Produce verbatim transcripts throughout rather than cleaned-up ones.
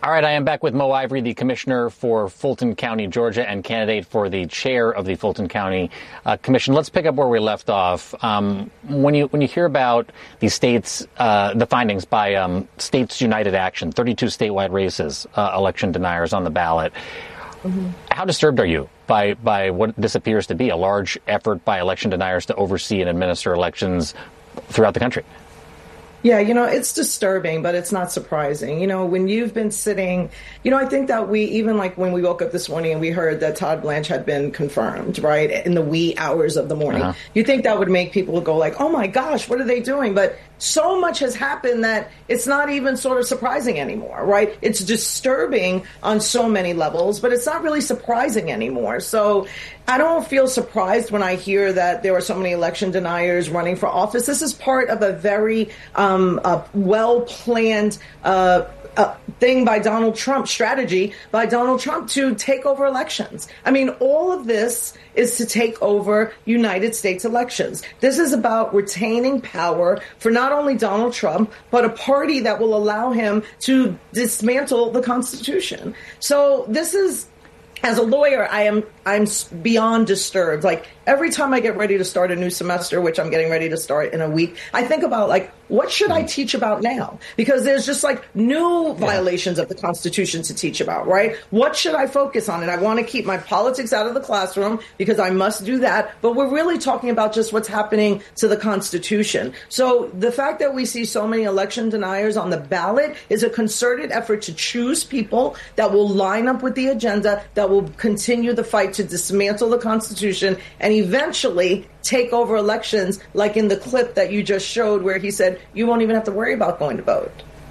All right, I am back with Mo Ivory, the commissioner for Fulton County, Georgia, and candidate for the chair of the Fulton County uh, Commission. Let's pick up where we left off. Um, when you when you hear about the states, uh, the findings by um, States United Action, thirty-two statewide races, uh, election deniers on the ballot. Mm-hmm. How disturbed are you by by what this appears to be a large effort by election deniers to oversee and administer elections throughout the country? Yeah, you know, it's disturbing, but it's not surprising. You know, when you've been sitting, you know, I think that we, even like when we woke up this morning and we heard that Todd Blanche had been confirmed, right, in the wee hours of the morning, uh-huh. you think that would make people go like, oh my gosh, what are they doing? But so much has happened that it's not even sort of surprising anymore, right? It's disturbing on so many levels, but it's not really surprising anymore. So I don't feel surprised when I hear that there are so many election deniers running for office. This is part of a very um, uh, well-planned uh Uh, thing by Donald Trump, strategy by Donald Trump to take over elections. I mean, all of this is to take over United States elections. This is about retaining power for not only Donald Trump, but a party that will allow him to dismantle the Constitution. So this is, as a lawyer, I am I'm beyond disturbed. Like every time I get ready to start a new semester, which I'm getting ready to start in a week, I think about like, what should I teach about now? Because there's just like new violations of the Constitution to teach about, right? What should I focus on? And I want to keep my politics out of the classroom because I must do that. But we're really talking about just what's happening to the Constitution. So the fact that we see so many election deniers on the ballot is a concerted effort to choose people that will line up with the agenda, that will continue the fight to dismantle the Constitution and eventually take over elections, like in the clip that you just showed where he said you won't even have to worry about going to vote.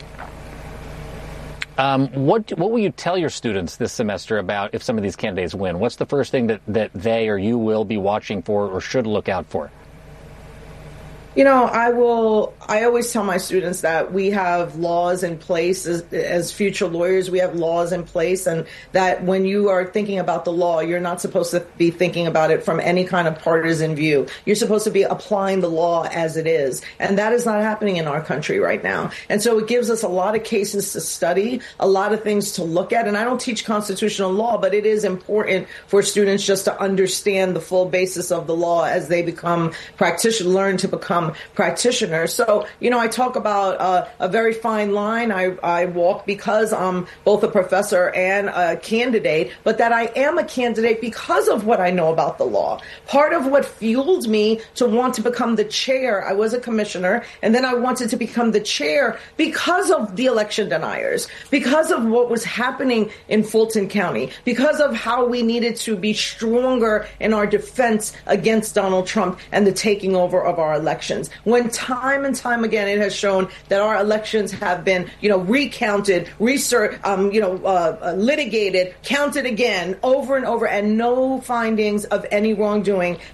Um, what what will you tell your students this semester about if some of these candidates win? What's the first thing that, that they or you will be watching for or should look out for? You know, I will, I always tell my students that we have laws in place as, as future lawyers. We have laws in place, and that when you are thinking about the law, you're not supposed to be thinking about it from any kind of partisan view. You're supposed to be applying the law as it is. And that is not happening in our country right now. And so it gives us a lot of cases to study, a lot of things to look at. And I don't teach constitutional law, but it is important for students just to understand the full basis of the law as they become practitioners, learn to become practitioners. So, you know, I talk about uh, a very fine line I, I walk because I'm both a professor and a candidate, but that I am a candidate because of what I know about the law. Part of what fueled me to want to become the chair, I was a commissioner, and then I wanted to become the chair because of the election deniers, because of what was happening in Fulton County, because of how we needed to be stronger in our defense against Donald Trump and the taking over of our elections. When time and time again it has shown that our elections have been, you know, recounted, research, um, you know, uh, uh, litigated, counted again over and over, and no findings of any wrongdoing.